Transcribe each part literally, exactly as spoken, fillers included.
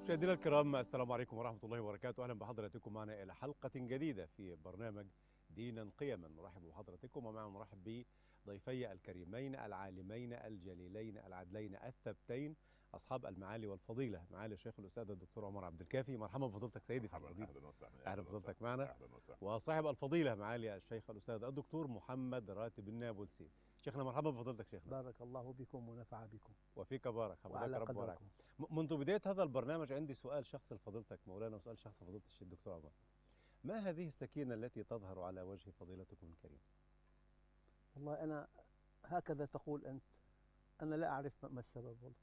مشاهدينا الكرام، السلام عليكم ورحمة الله وبركاته. أهلا بحضراتكم معنا إلى حلقة جديدة في برنامج دينا قيما. نرحب بحضراتكم ومعنا نرحب بضيفي الكريمين العالمين الجليلين العدلين الثبتين أصحاب المعالي والفضيلة، معالي الشيخ الأستاذ الدكتور عمر عبد الكافي. مرحبا بفضيلتك سيدي في الحديث. أهلا وسهلا. أهلا بفضيلتك معنا. أهلا وسهلا. وصاحب الفضيلة معالي الشيخ الأستاذ الدكتور محمد راتب النابلسي. شيخنا مرحبا بفضيلتك شيخنا. بارك الله بكم ونفع بكم وفيك بارك، وعلى رب وبارك. قدركم. منذ بداية هذا البرنامج عندي سؤال شخصي لفضيلتك مولانا وسؤال شخصي لفضيلة الشيخ الدكتور عمر. ما هذه السكينة التي تظهر على وجه فضيلتكم الكريم؟ والله أنا هكذا تقول أنت، أنا لا أعرف ما السبب والله.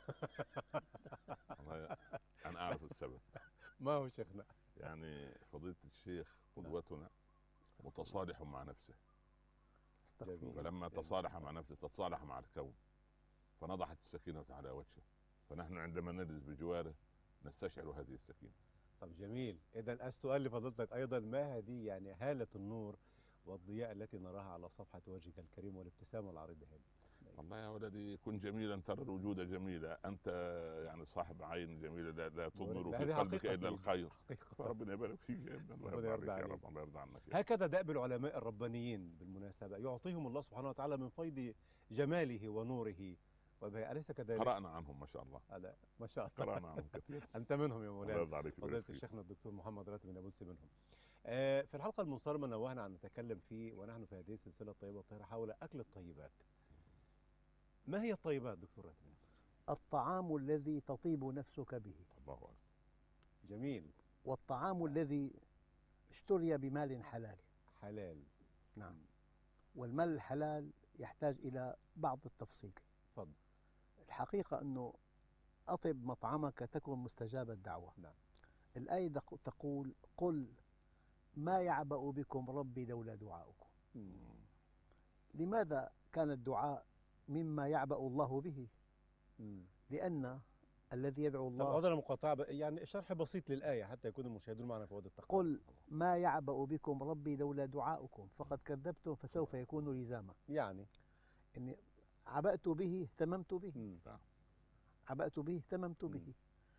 والله أنا أعرف السبب. ما هو شيخنا؟ يعني فضيلة الشيخ قدوتنا متصالح مع نفسه، جميل. فلما تصالح مع نفسه تتصالح مع الكون، فنضحت السكينة على وجهه، فنحن عندما نجلس بجواره نستشعر هذه السكينة. طب جميل. إذا السؤال لفضيلتك أيضا، ما هذه يعني هالة النور والضياء التي نراها على صفحة وجهك الكريم والابتسامة العريضة هذه؟ والله يا ولدي كن جميلا ترى الوجود جميلة، أنت يعني صاحب عين جميلة لا, لا تضمر في قلبك إلا الخير. ربنا يبارك فيك يا ابن الله، ربنا يرضى عليك. الله يرضى عنك. هكذا دأب العلماء الربانيين بالمناسبة، يعطيهم الله سبحانه وتعالى من فيض جماله ونوره وبهاء، أليس كذلك؟ قرأنا عنهم ما شاء الله. هذا ما شاء الله. قرأنا عنهم كثير. أنت منهم يا مولانا. الله عليك. فضيلة الشيخنا الدكتور محمد راتب النابلسي منهم. آه في الحلقة المنصرمة نوهنا عن نتكلم فيه ونحن في هذه السلسلة الطيبة الطاهرة حول أكل الطيبات. ما هي الطيبات دكتور راتب النابلسي؟ الطعام الذي تطيب نفسك به. الله أكبر. جميل. والطعام الذي اشتري بمال حلال. حلال. نعم. والمال الحلال يحتاج إلى بعض التفصيل. تفضل. الحقيقة أنه أطب مطعمك تكن مستجاب الدعوة. نعم. الآية تقول: قل ما يعبأ بكم ربي لولا دعاؤكم. مم. لماذا كان الدعاء مما يعبأ الله به؟ مم. لأن الذي يدعو طب الله، عذرا مقاطعة، يعني شرح بسيط للآية حتى يكون المشاهدون معنا في وقت التقاطع. قل ما يعبأ بكم ربي لولا دعاؤكم فقد كذبتم فسوف يكون لزاما. يعني إني عبأت به اهتممت به. مم. عبأت به اهتممت به.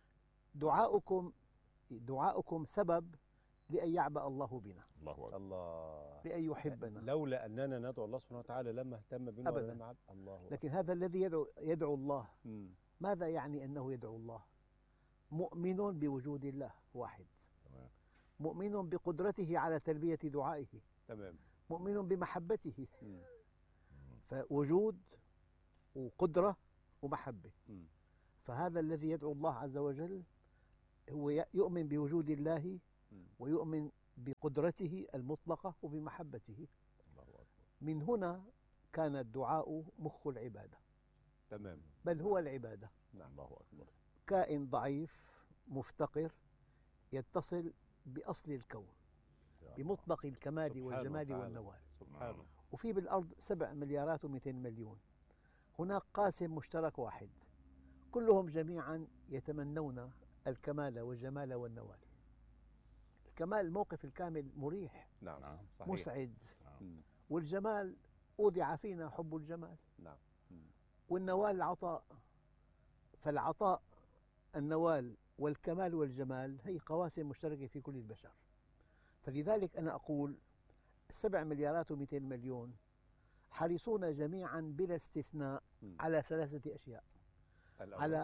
دعاؤكم دعاؤكم سبب لأن يعبأ الله بنا، الله أكبر. الله، لأن يحبنا. لولا أننا ندعو الله سبحانه وتعالى لما اهتم بنا أبداً. ولم عب الله. لكن هذا الذي يدعو, يدعو الله، مم. ماذا يعني أنه يدعو الله؟ مؤمن بوجود الله واحد، تمام. مؤمن بقدرته على تلبية دعائه، تمام. مؤمن بمحبته. مم. فوجود وقدرة ومحبة. مم. فهذا الذي يدعو الله عز وجل هو يؤمن بوجود الله مم. ويؤمن بقدرته المطلقة وبمحبته. الله أكبر. من هنا كان الدعاء مخ العبادة، تمام. بل هو العبادة. نعم. الله أكبر. كائن ضعيف مفتقر يتصل بأصل الكون يا الله. بمطلق الكمال سبحانه والجمال وتعالى. والنوال. سبحانه. وفي بالأرض سبع مليارات ومئتين مليون. هناك قاسم مشترك واحد، كلهم جميعا يتمنون الكمال والجمال والنوال. الكمال الموقف الكامل مريح نعم. نعم. صحيح. مسعد، نعم. مم. والجمال أودع فينا حب الجمال، نعم. مم. والنوال العطاء. فالعطاء، النوال والكمال والجمال هي قواسم مشتركة في كل البشر. فلذلك أنا أقول السبع مليارات ومئتين مليون حريصون جميعا بلا استثناء مم. على ثلاثة أشياء: الأول. على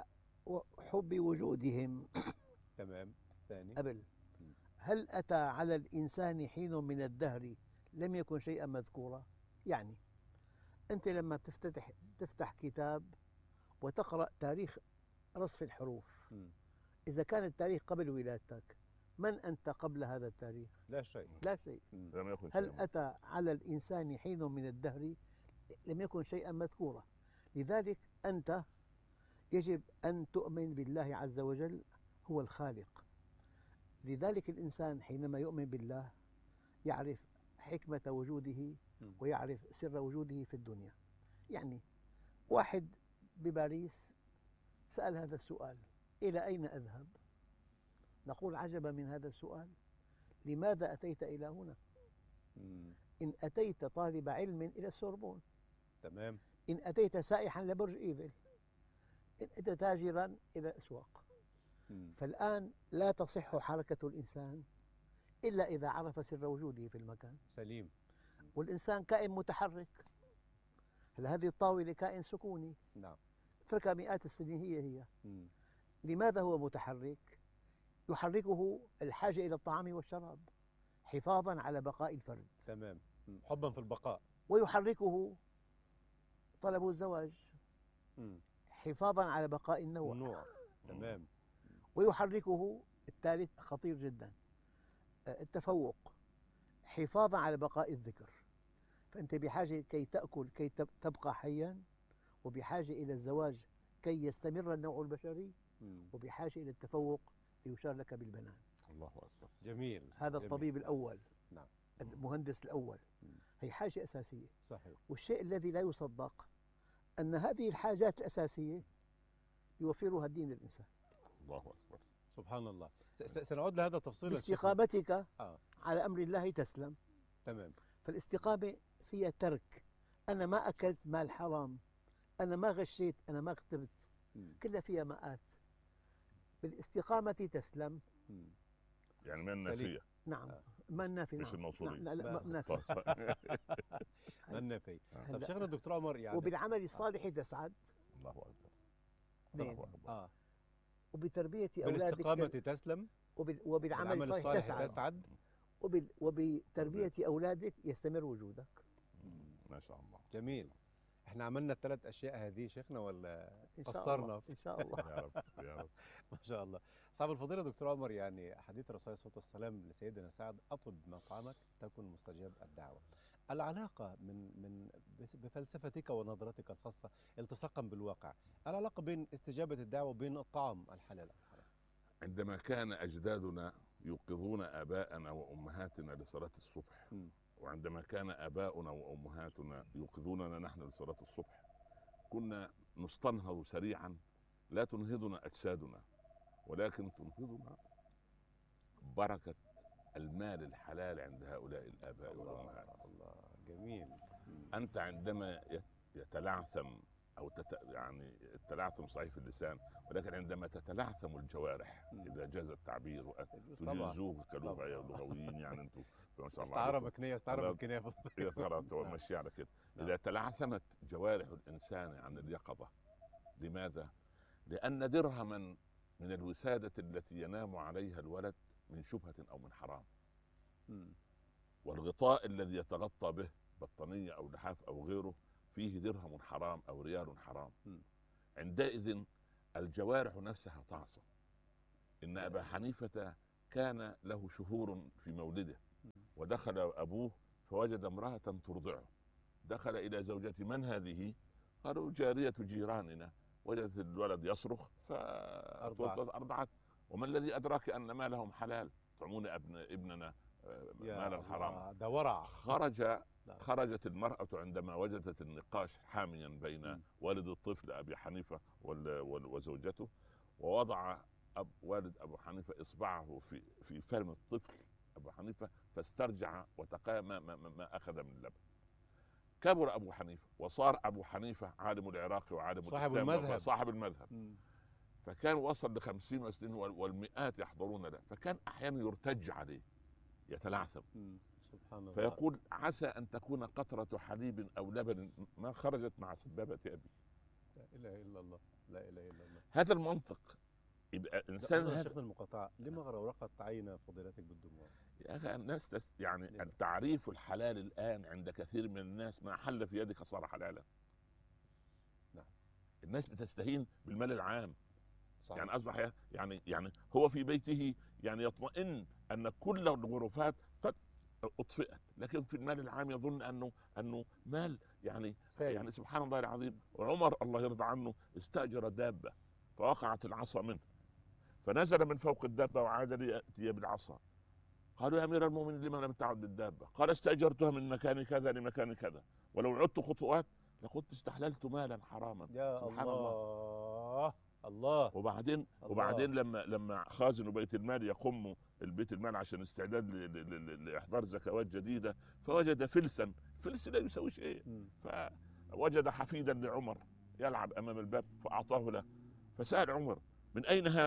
حب وجودهم. تمام. ثاني. قبل: هل أتى على الإنسان حين من الدهر لم يكن شيئا مذكورا؟ يعني أنت لما تفتتح تفتح كتاب وتقرأ تاريخ رصف الحروف، مم. إذا كان التاريخ قبل ولادتك، من أنت قبل هذا التاريخ؟ لا شيء. لا شيء. مم. لم يكن هل شيئا. أتى على الإنسان حين من الدهر لم يكن شيئا مذكورا. لذلك أنت يجب أن تؤمن بالله عز وجل هو الخالق. لذلك الإنسان حينما يؤمن بالله يعرف حكمة وجوده ويعرف سر وجوده في الدنيا. يعني واحد بباريس سأل هذا السؤال: إلى أين أذهب؟ نقول: عجبا من هذا السؤال، لماذا أتيت إلى هنا؟ مم. إن أتيت طالب علم إلى السوربون، تمام. إن أتيت سائحا لبرج إيفل، إن أتيت تاجرا إلى الأسواق. مم. فالآن لا تصح حركة الإنسان إلا إذا عرف سر وجوده في المكان. سليم. والإنسان كائن متحرك. هل هذه الطاولة كائن سكوني نعم. اتركها مئات السنين هي هي. مم. لماذا هو متحرك؟ يحركه الحاجة إلى الطعام والشراب حفاظا على بقاء الفرد. تمام. مم. حبا في البقاء. ويحركه طلب الزواج مم. حفاظا على بقاء النوع. النوع. تمام. ويحركه الثالث خطير جدا، التفوق حفاظا على بقاء الذكر. فأنت بحاجة كي تأكل كي تبقى حيا، وبحاجة إلى الزواج كي يستمر النوع البشري، مم. وبحاجة إلى التفوق ليشار لك بالبنان. الله اكبر. جميل. هذا جميل. الطبيب الأول. نعم. المهندس الأول. مم. هي حاجة أساسية. صحيح. والشيء الذي لا يصدق أن هذه الحاجات الأساسية يوفرها الدين للإنسان. الله اكبر. سبحان الله. س- س- سنعود لهذا التفصيل. باستقامتك آه. على أمر الله تسلم. تمام. فالاستقامة فيها ترك. أنا ما أكلت مال حرام، أنا ما غشيت، أنا ما اغتبت، مم. كلها فيها مآت. بالاستقامة تسلم. مم. يعني ما النافيه. نعم. آه. ما النافي. مش نعم. الموصولية. نعم. لا لا ما- ما نافي. ما النفي. طب هلا. شيخنا الدكتور عمر يعني وبالعمل الصالح تسعد. الله اكبر. اثنين. الله اكبر. اه وبتربية أولادك بالاستقامة تسلم، وبال- وبالعمل بالعمل الصالح الصالح تسعد، تسعد. وبال- وبتربية أولادك يستمر وجودك. ما شاء الله. جميل. احنا عملنا الثلاث اشياء هذه شيخنا ولا إن شاء قصرنا؟ الله. إن شاء الله. يا رب يا رب. ما شاء الله. صاحب الفضيلة دكتور عمر، يعني حديث الرسول عليه الصلاة والسلام لسيدنا سعد: أطب مطعمك تكن مستجاب الدعوة. العلاقة من من بس- بفلسفتك ونظرتك الخاصة التصاقا بالواقع، العلاقة بين استجابة الدعوة وبين الطعام الحلال الحرام. عندما كان اجدادنا يوقظون اباءنا وامهاتنا لصلاه الصبح، م. وعندما كان اباؤنا وامهاتنا يوقظوننا نحن لصلاه الصبح، كنا نستنهض سريعا. لا تنهضنا اجسادنا، ولكن تنهضنا بركه المال الحلال عند هؤلاء الاباء والامهات. الله جميل. م. انت عندما يت- يتلعثم او تت... يعني التلعثم صحيح في اللسان، ولكن عندما تتلعثم الجوارح، م. اذا جاز التعبير، يجوز طبعا. تجوزوه كلغه طبعا. يا لغويين يعني انتم ما شاء الله استعارة عليكم. مكنية، استعارة هذا- مكنية. هي خلاص مشي على كده. نعم. اذا تلعثمت جوارح الانسان عن اليقظه، لماذا؟ لان درهما من الوساده التي ينام عليها الولد من شبهه او من حرام، م. والغطاء الذي يتغطى به بطانيه او لحاف او غيره فيه درهم حرام او ريال حرام. م. عندئذ الجوارح نفسها تعصى. ان ابا حنيفه كان له شهور في مولده، ودخل ابوه فوجد امراه ترضعه. دخل الى زوجة: من هذه؟ قالوا: جارية جيراننا. وجدت الولد يصرخ فأرضعت. وما الذي أدراك أن مالهم حلال؟ طعمون ابن ابننا مالا حراما. ده ورع. خرج خرجت المرأة عندما وجدت النقاش حاميا بين م. والد الطفل أبي حنيفة وزوجته، ووضع أب والد أبو حنيفة إصبعه في في فم الطفل أبو حنيفة، فاسترجع وتقى ما, ما, ما أخذ من اللبن. كبر أبو حنيفة وصار أبو حنيفة عالم العراق وعالم صاحب الإسلام المذهب. صاحب المذهب. م. فكان وصل لخمسين وسنين والمئات يحضرون له، فكان أحيانا يرتج عليه يتلعثم. م. سبحان الله. فيقول: عسى أن تكون قطرة حليب أو لبن ما خرجت مع سبابة أبي. لا إله إلا الله. لا إله إلا الله. هذا المنطق. يبقى إنسان إنسان. شيخنا المقاطعة، لما غرورقت عين فضيلتك بالدموع؟ يا أخي الناس تس يعني لما؟ التعريف الحلال الآن عند كثير من الناس: ما حل في يدك صار حلالا. نعم. الناس بتستهين بالمال العام. صحيح. يعني أصبح يعني يعني هو في بيته يعني يطمئن أن كل الغرفات قد أطفئت، لكن في المال العام يظن أنه أنه مال يعني سيد. يعني سبحان الله العظيم. وعمر الله يرضى عنه استأجر دابة فوقعت العصا منه، فنزل من فوق الدابة وعاد ليأتي بالعصا. قالوا: يا أمير المؤمنين لما لم تعد بالدابة؟ قال: استأجرتها من مكان كذا لمكان كذا، ولو عدت خطوات لقلت استحللت مالا حراما. يا سبحان الله. الله. الله. وبعدين الله. وبعدين لما لما خازن بيت المال يقوم البيت المال عشان استعداد ل- ل- ل- لاحضار زكوات جديده، فوجد فلسا، فلس لا يسوي شيء، م. فوجد حفيدا لعمر يلعب امام الباب فاعطاه له، فسال عمر: من اين هذا؟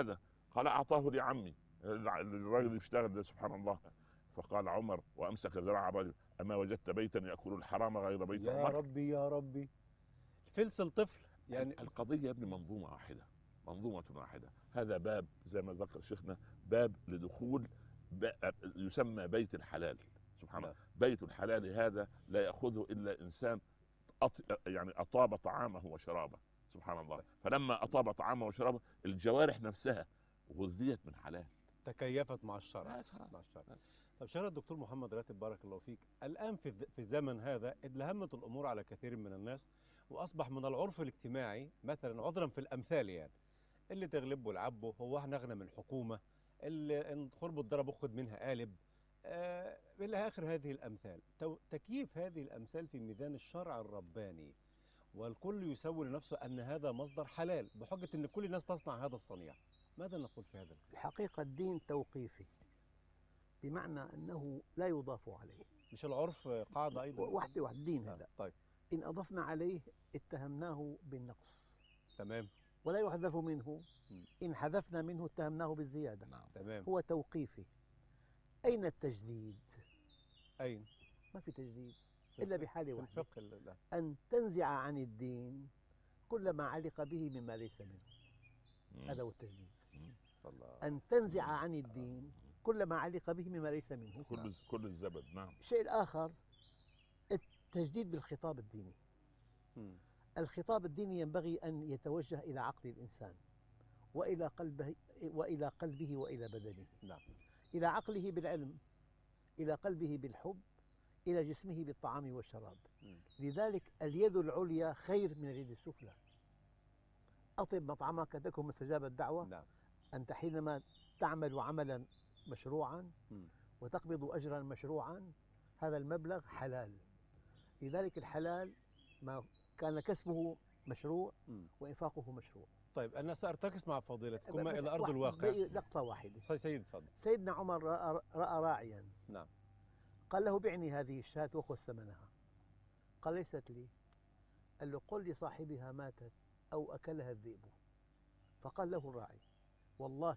قال اعطاه لعمي الراجل يشتغل ده سبحان الله. فقال عمر وامسك ذراع الرجل اما وجدت بيتا ياكل الحرام غير بيت يا عمر؟ ربي يا ربي، فلس الطفل يعني. القضيه يا ابني منظومه واحده، منظومه واحده. هذا باب زي ما ذكر شيخنا، باب لدخول يسمى بيت الحلال. سبحان الله، بيت الحلال هذا لا ياخذه الا انسان أط... يعني اطاب طعامه وشرابه. سبحان الله. فلما اطاب طعامه وشرابه الجوارح نفسها غذيت من حلال، تكيفت مع الشرع. آه مع الشرع. طب شيخنا الدكتور محمد راتب بارك الله فيك، الان في في الزمن هذا ادلهمت الامور على كثير من الناس، واصبح من العرف الاجتماعي مثلا عذرا في الامثال يعني اللي تغلبه العبه، هو احنا اغنى من الحكومه، اللي ان خربوا الضرب اخذ منها قالب، آه الى اخر هذه الامثال. تكييف هذه الامثال في ميدان الشرع الرباني والكل يسوي لنفسه ان هذا مصدر حلال بحجه ان كل الناس تصنع هذا الصنيع، ماذا نقول في هذا؟ الحقيقة الدين توقيفي، بمعنى أنه لا يضاف عليه. مش العرف قاعدة أيضا؟ واحدة واحدة الدين هذا. آه. طيب إن أضفنا عليه اتهمناه بالنقص، تمام، ولا يحذف منه. م. إن حذفنا منه اتهمناه بالزيادة. نعم. تمام. هو توقيفي. أين التجديد؟ أين؟ ما في تجديد إلا بحالة في واحدة، الفقه. أن تنزع عن الدين كل ما علق به مما ليس منه. مم. هذا هو التجديد. مم. أن تنزع عن الدين كل ما علق به مما ليس منه. كل كل الزبد. نعم. الشيء الآخر التجديد بالخطاب الديني. م. الخطاب الديني ينبغي أن يتوجه إلى عقل الإنسان وإلى قلبه وإلى قلبه وإلى بدنه. نعم. إلى عقله بالعلم، إلى قلبه بالحب، إلى جسمه بالطعام والشراب. م. لذلك اليد العليا خير من اليد السفلى. أطب مطعمك تكن مستجاب الدعوة. نعم. أنت حينما تعمل عملا مشروعا م. وتقبض أجرا مشروعا هذا المبلغ حلال. لذلك الحلال ما كان كسبه مشروع م. وإنفاقه مشروع. طيب أنا سأرتكس مع فضيلتكم بس إلى أرض واحد- الواقع. لقطة واحدة. سي- سيد تفضل. سيدنا عمر رأى, رأى راعيا. نعم. قال له بعني هذه الشاة وخذ ثمنها. قال ليست لي. قال له قل لصاحبها ماتت أو أكلها الذئب. فقال له الراعي والله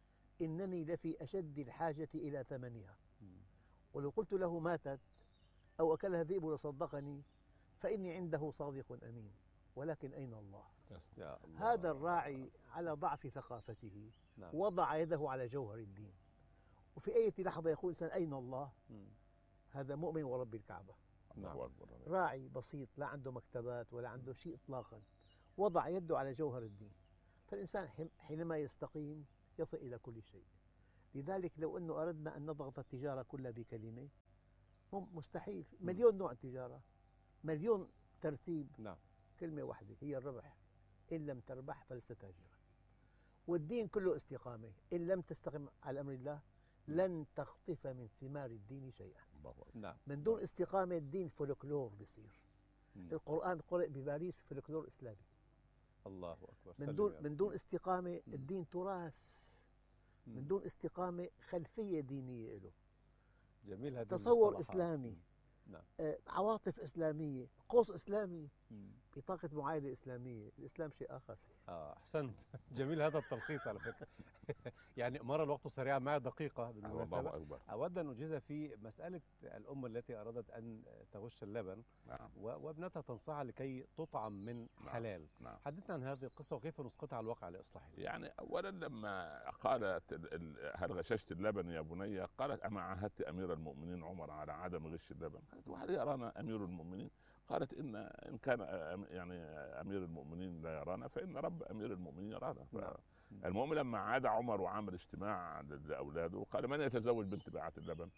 إنني لفي أشد الحاجة إلى ثمنها، م. ولو قلت له ماتت أو أكلها الذئب لصدقني فإني عنده صادق أمين، ولكن أين الله؟ يا الله. هذا الراعي على ضعف ثقافته نعم. وضع يده على جوهر الدين، وفي أي لحظة يقول إنسان أين الله؟ م. هذا مؤمن ورب الكعبة. نعم. الله أكبر. راعي بسيط لا عنده مكتبات ولا عنده شيء إطلاقا، وضع يده على جوهر الدين. فالإنسان حينما يستقيم يصل إلى كل شيء. لذلك لو أنه أردنا أن نضغط التجارة كلها بكلمة مستحيل. مليون نوع تجارة، مليون ترتيب. نعم. كلمة واحدة هي الربح. إن لم تربح فلست تاجرا. والدين كله استقامة. إن لم تستقم على أمر الله لن تخطف من ثمار الدين شيئا. نعم. من دون استقامة الدين فولكلور بصير. م. القرآن قرئ بباريس فولكلور إسلامي. الله أكبر. من سلم دون يا من رب. دون استقامة م. الدين تراث. م. من دون استقامة خلفية دينية له. جميل. هذه تصور المصطلحات. إسلامي. م. نعم. آه، عواطف إسلامية، قوس إسلامي، م. بطاقة معاينة إسلامية. الإسلام شيء آخر. آه أحسنت. جميل هذا التلخيص على فكرة. يعني مر الوقت سريعا، معي دقيقة بالمناسبة. الله أكبر. أود أن أجيز في مسألة الأم التي أرادت أن تغش اللبن، نعم. وابنتها تنصحها لكي تطعم من حلال. نعم. حدثنا عن هذه القصة وكيف نسقطها على الواقع لإصلاحها. يعني أولا لما قالت ال- ال- هل غششت اللبن يا بني؟ قالت أما عاهدت أمير المؤمنين عمر على عدم غش اللبن؟ قالت وهل يرانا أمير المؤمنين؟ قالت إن إن كان أم- يعني أمير المؤمنين لا يرانا فإن رب أمير المؤمنين يرانا. نعم. المهم لما عاد عمر وعمل اجتماع لأولاده قال من يتزوج بنت بيعة اللبن؟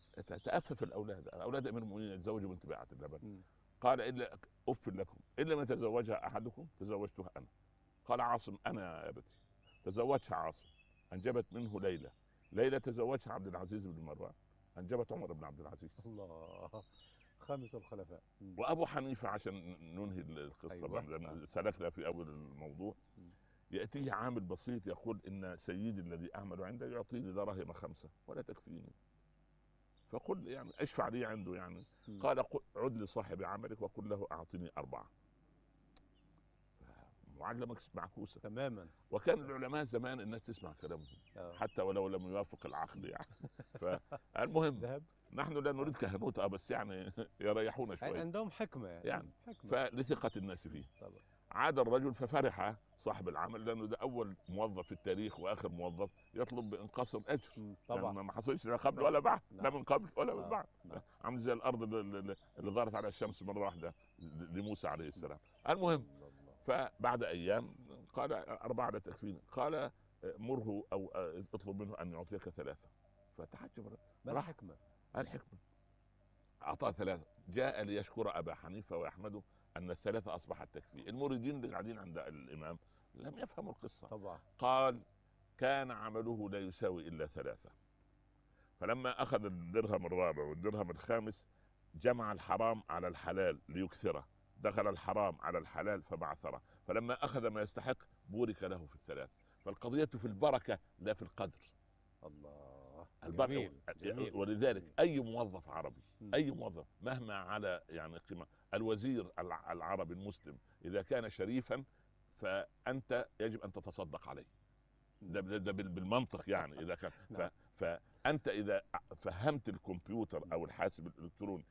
تأفف الأولاد، أولاد أمير المؤمنين يتزوجوا بنت بيعة اللبن. م. قال إلا أف لكم إن لم يتزوجها أحدكم تزوجتها أنا. قال عاصم أنا يا أبتي. تزوجها عاصم، أنجبت منه ليلى. ليلى تزوجها عبد العزيز بن مروان، أنجبت عمر بن عبد العزيز. الله. خامس الخلفاء. م. وأبو حنيفة عشان ننهي القصة أيوة. بقى، لأن سلكنا في أول الموضوع. م. يأتيه عامل بسيط يقول إن سيدي الذي أعمل عنده يعطيني دراهم خمسة ولا تكفيني، فقل يعني اشفع لي عنده يعني. م. قال قل- عد لصاحب عملك وقل له أعطني أربعة. وعلمك معكوسا. تماما. وكان العلماء زمان الناس تسمع كلامهم آه. حتى ولو لم يوافق العقل يعني. فالمهم ذهب. نحن لا نريد كهنوت اه بس يعني يريحونا شويه عندهم حكمه يعني, يعني. حكمة. فلثقه الناس فيه طبعا. عاد الرجل ففرح صاحب العمل لانه ده اول موظف في التاريخ واخر موظف يطلب بانقاص الاجر. مم. طبعا. يعني ما حصلش لا قبل ولا بعد. نعم. لا من قبل ولا من آه. بعد. نعم. عامل زي الارض اللي, اللي اللي ظهرت على الشمس مره واحده لموسى عليه السلام. المهم الله. فبعد ايام قال اربعه لا تكفيني. قال مره او اطلب منه ان يعطيك ثلاثه. فتعجب. ما راح الحكمه؟ الحكمه اعطاه ثلاثه. جاء ليشكر ابا حنيفه ويحمده ان الثلاثه اصبحت تكفي. المريدين اللي قاعدين عند الامام لم يفهموا القصه. طبعا. قال كان عمله لا يساوي الا ثلاثه. فلما اخذ الدرهم الرابع والدرهم الخامس جمع الحرام على الحلال ليكثره. دخل الحرام على الحلال فبعثره. فلما اخذ ما يستحق بورك له في الثلاث. فالقضيه في البركه لا في القدر. الله. البركه. جميل. جميل. ولذلك اي موظف عربي م. اي موظف مهما على يعني قيمه الوزير العربي المسلم اذا كان شريفا فانت يجب ان تتصدق عليه. ده, ده بالمنطق يعني اذا كان ف فانت اذا فهمت الكمبيوتر او الحاسب الالكتروني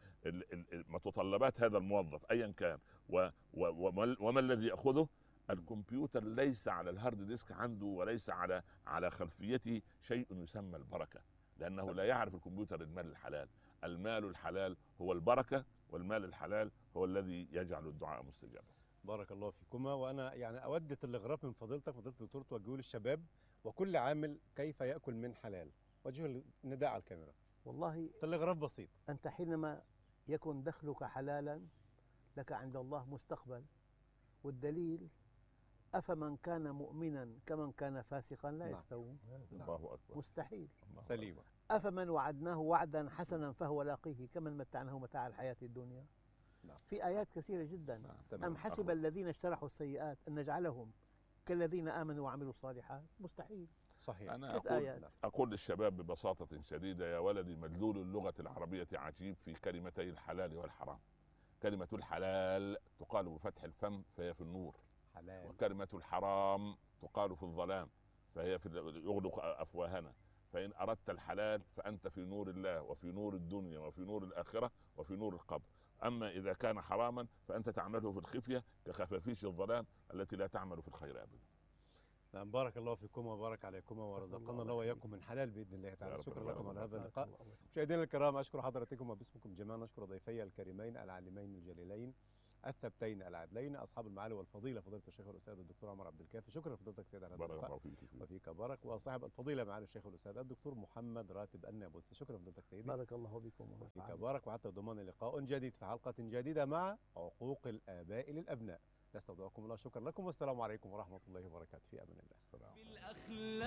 متطلبات هذا الموظف ايا كان و و وما الذي ياخذه. الكمبيوتر ليس على الهارد ديسك عنده وليس على على خلفيته شيء يسمى البركه. لانه لا يعرف الكمبيوتر المال الحلال. المال الحلال هو البركه والمال الحلال هو الذي يجعل الدعاء مستجابا. بارك الله فيكما. وانا يعني اود التلغراف من فضيلتك فضيله الدكتور توجهه للشباب وكل عامل كيف ياكل من حلال. وجه النداء على الكاميرا. والله تلغراف بسيط. أنت حينما يكن دخلك حلالا لك عند الله مستقبل. والدليل أفمن كان مؤمنا كمن كان فاسقا لا نعم. يستوون. الله اكبر. مستحيل. سليمة. أفمن وعدناه وعدا حسنا فهو لاقيه كمن متعناه متاع الحياة الدنيا. نعم. في آيات كثيرة جدا. نعم. أم حسب الذين اجترحوا السيئات أن نجعلهم كالذين آمنوا وعملوا الصالحات. مستحيل. صحيح. أنا ثلاث أقول, آيات. أقول للشباب ببساطة شديدة يا ولدي مدلول اللغة العربية عجيب في كلمتي الحلال والحرام. كلمة الحلال تقال بفتح الفم فهي في النور. حلال. وكلمة الحرام تقال في الظلام فهي في يغلق أفواهنا. فإن أردت الحلال فأنت في نور الله وفي نور الدنيا وفي نور الآخرة وفي نور القبر. أما إذا كان حراما فأنت تعمله في الخفية كخفافيش الظلام التي لا تعمل في الخير أبدا. نعم. بارك الله فيكما وبارك عليكما ورزقنا الله وإياكم من حلال بإذن الله تعالى. شكرا لكم على هذا اللقاء. مشاهدينا الكرام أشكر حضراتكم وباسمكم جميعا نشكر ضيفي الكريمين العالمين الجليلين الثبتين العدلين اصحاب المعالي والفضيله فضيله الشيخ الاستاذ الدكتور عمر عبد الكافي. شكرا لفضيلتك سيد على هذا اللقاء. وفيك بارك. وصاحب الفضيله معالي الشيخ الاستاذ الدكتور محمد راتب النابلسي. شكرا لفضيلتك سيدي. بارك الله بكم. وفيك بارك. وحتى ضمان لقاء جديد في حلقه جديده مع عقوق الاباء للابناء. نستودعكم الله. شكرا لكم والسلام عليكم ورحمه الله وبركاته. في امان الله. السلام.